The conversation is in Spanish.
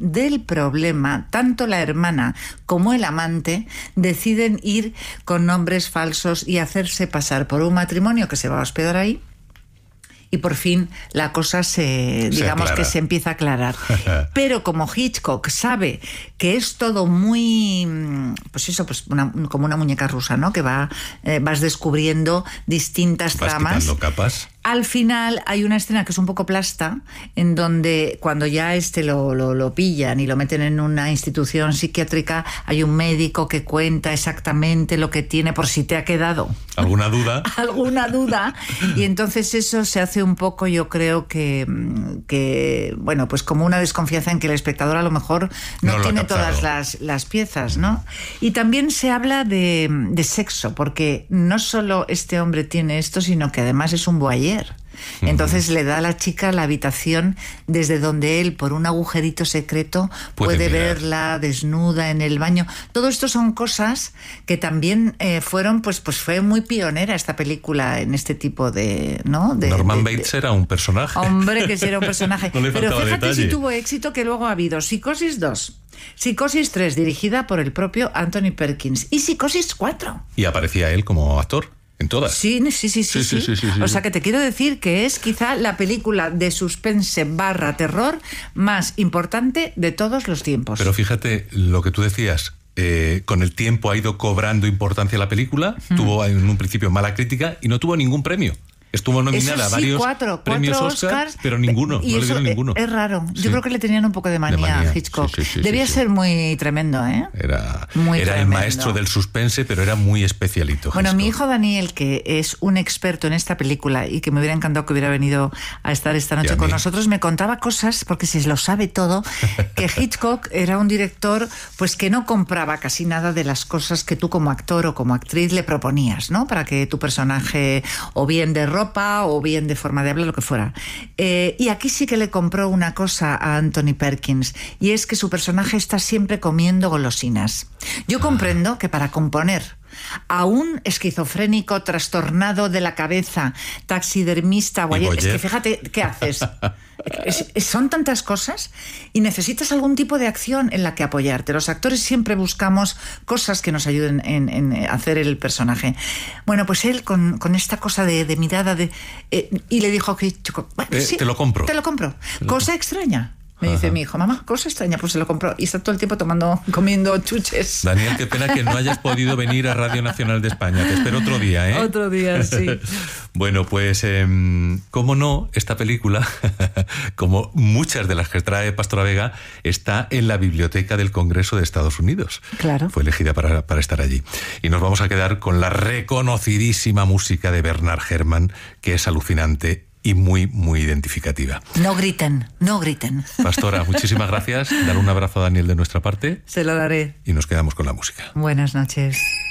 del problema, tanto la hermana como el amante deciden ir con nombres falsos y hacerse pasar por un matrimonio que se va a hospedar ahí. Y por fin la cosa digamos que se empieza a aclarar. Pero como Hitchcock sabe que es todo muy, pues eso, pues como una muñeca rusa, ¿no? Que vas descubriendo distintas tramas. Vas quitando capas. Al final hay una escena que es un poco plasta, en donde cuando ya lo pillan y lo meten en una institución psiquiátrica, hay un médico que cuenta exactamente lo que tiene, por si te ha quedado ¿alguna duda? alguna duda. Y entonces eso se hace un poco, yo creo que bueno, pues como una desconfianza en que el espectador a lo mejor no tiene todas las piezas, ¿no? Y también se habla de sexo, porque no solo este hombre tiene esto, sino que además es un voyeur. Entonces le da a la chica la habitación desde donde él, por un agujerito secreto, puede verla desnuda en el baño. Todo esto son cosas que también fueron, pues fue muy pionera esta película en este tipo de, ¿no? Norman Bates era un personaje. Hombre, que sí era un personaje. No le Pero faltaba fíjate detalle. si tuvo éxito, que luego ha habido Psicosis 2, Psicosis 3, dirigida por el propio Anthony Perkins, y Psicosis 4. Y aparecía él como actor. En todas. Sí. O sea que te quiero decir que es quizá la película de suspense / terror más importante de todos los tiempos. Pero fíjate lo que tú decías. Con el tiempo ha ido cobrando importancia la película. Tuvo en un principio mala crítica y no tuvo ningún premio. Estuvo nominada a varios premios Oscars, pero ninguno, no le dieron ninguno. Es raro. Yo creo que le tenían un poco de manía a Hitchcock. Debía ser muy tremendo, ¿eh? Era tremendo. El maestro del suspense, pero era muy especialito. Bueno, Hitchcock. mi hijo Daniel, que es un experto en esta película y que me hubiera encantado que hubiera venido a estar esta noche con nosotros, me contaba cosas, porque se lo sabe todo, que Hitchcock era un director pues que no compraba casi nada de las cosas que tú como actor o como actriz le proponías, ¿no? Para que tu personaje, o bien de ropa o bien de forma de hablar, lo que fuera. Y aquí sí que le compró una cosa a Anthony Perkins, y es que su personaje está siempre comiendo golosinas. Yo comprendo que para componer a un esquizofrénico trastornado de la cabeza, taxidermista, voyeur, es que fíjate, ¿qué haces? Son tantas cosas y necesitas algún tipo de acción en la que apoyarte. Los actores siempre buscamos cosas que nos ayuden en hacer el personaje. Bueno, pues él con esta cosa de mirada y le dijo que sí, te lo compro. Cosa extraña. Me dice mi hijo, mamá, cosa extraña, pues se lo compró. Y está todo el tiempo comiendo chuches. Daniel, qué pena que no hayas podido venir a Radio Nacional de España. Te espero otro día, ¿eh? Otro día, sí. Bueno, pues, cómo no, esta película, como muchas de las que trae Pastora Vega, está en la Biblioteca del Congreso de Estados Unidos. Claro. Fue elegida para estar allí. Y nos vamos a quedar con la reconocidísima música de Bernard Herrmann, que es alucinante y muy, muy identificativa. No griten. Pastora, muchísimas gracias. Dale un abrazo a Daniel de nuestra parte. Se lo daré. Y nos quedamos con la música. Buenas noches.